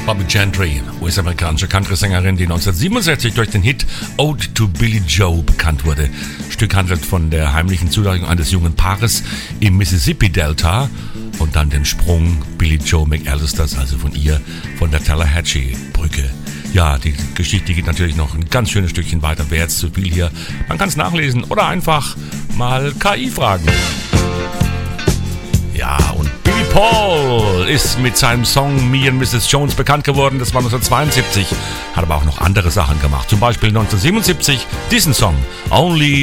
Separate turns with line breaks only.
Bobby Gentry, US-amerikanische Country-Sängerin, die 1967 durch den Hit Ode to Billie Joe bekannt wurde. Das Stück handelt von der heimlichen Zulassung eines jungen Paares im Mississippi-Delta und dann den Sprung Billie Joe McAllisters, also von ihr, von der Tallahatchie-Brücke. Ja, die Geschichte geht natürlich noch ein ganz schönes Stückchen weiter. Wäre jetzt zu viel hier. Man kann es nachlesen oder einfach mal KI fragen. Ja, und Billy Paul ist mit seinem Song Me and Mrs. Jones bekannt geworden. Das war 1972. Hat aber auch noch andere Sachen gemacht. Zum Beispiel 1977 diesen Song Only